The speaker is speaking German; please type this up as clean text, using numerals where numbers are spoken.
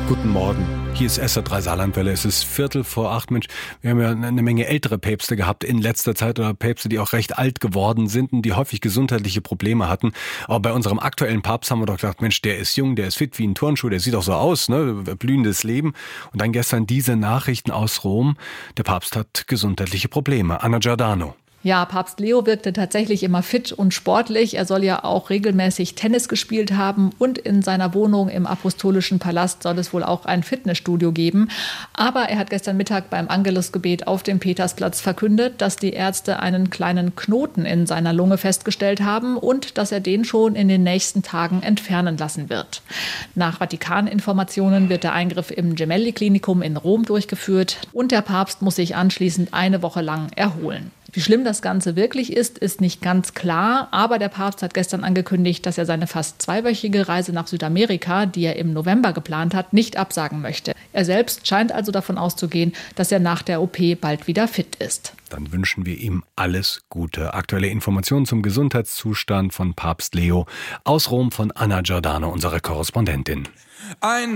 Guten Morgen. Hier ist SR3 Saarlandwelle. Es ist 7:45. Mensch, wir haben ja eine Menge ältere Päpste gehabt in letzter Zeit oder Päpste, die auch recht alt geworden sind und die häufig gesundheitliche Probleme hatten. Aber bei unserem aktuellen Papst haben wir doch gedacht, Mensch, der ist jung, der ist fit wie ein Turnschuh, der sieht doch so aus, ne? Blühendes Leben. Und dann gestern diese Nachrichten aus Rom. Der Papst hat gesundheitliche Probleme. Anna Giordano. Ja, Papst Leo wirkte tatsächlich immer fit und sportlich. Er soll ja auch regelmäßig Tennis gespielt haben und in seiner Wohnung im Apostolischen Palast soll es wohl auch ein Fitnessstudio geben. Aber er hat gestern Mittag beim Angelusgebet auf dem Petersplatz verkündet, dass die Ärzte einen kleinen Knoten in seiner Lunge festgestellt haben und dass er den schon in den nächsten Tagen entfernen lassen wird. Nach Vatikaninformationen wird der Eingriff im Gemelli-Klinikum in Rom durchgeführt und der Papst muss sich anschließend eine Woche lang erholen. Wie schlimm das Ganze wirklich ist nicht ganz klar. Aber der Papst hat gestern angekündigt, dass er seine fast zweiwöchige Reise nach Südamerika, die er im November geplant hat, nicht absagen möchte. Er selbst scheint also davon auszugehen, dass er nach der OP bald wieder fit ist. Dann wünschen wir ihm alles Gute. Aktuelle Informationen zum Gesundheitszustand von Papst Leo aus Rom von Anna Giordano, unserer Korrespondentin.